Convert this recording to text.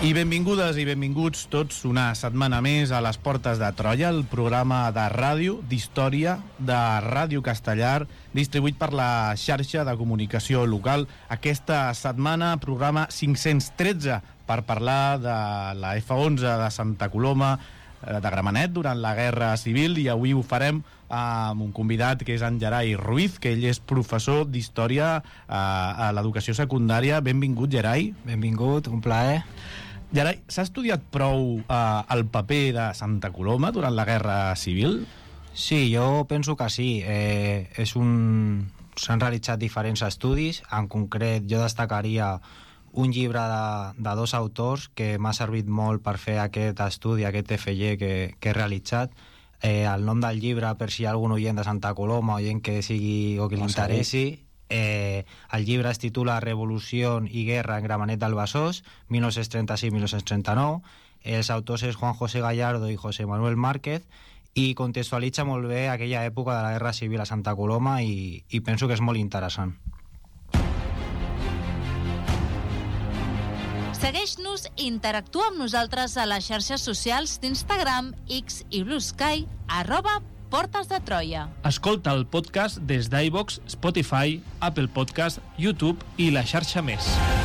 I benvingudes i benvinguts tots una setmana més a les Portes de Troia, el programa de ràdio, d'història, de Ràdio Castellar, distribuït per la xarxa de comunicació local. Aquesta setmana, programa 513, per parlar de la F11 de Santa Coloma, de Gramenet, durant la Guerra Civil, i avui ho farem amb un convidat que és en Gerai Ruiz, que ell és professor d'història a l'educació secundària. Benvingut, Gerai. Benvingut, un plaer. Gerai, s'ha estudiat prou el paper de Santa Coloma durant la Guerra Civil? Sí, jo penso que sí. S'han realitzat diferents estudis. En concret, jo destacaria un llibre de dos autors que m'ha servit molt per fer aquest estudi, aquest TFG que he realitzat. El nom del llibre, per si hi ha algun oient de Santa Coloma, oient que sigui o que li interessi, el llibre es titula Revolució i Guerra en Gramenet del Besòs, 1936-1939. Els autors és Juan José Gallardo i José Manuel Márquez, i contextualitza molt bé aquella època de la Guerra Civil a Santa Coloma i penso que és molt interessant. Segueix-nos i interactua amb nosaltres a les xarxes socials d'Instagram, X i Blue Sky, @Portes de Troia. Escolta el podcast des d'iVoox, Spotify, Apple Podcast, YouTube i la xarxa més.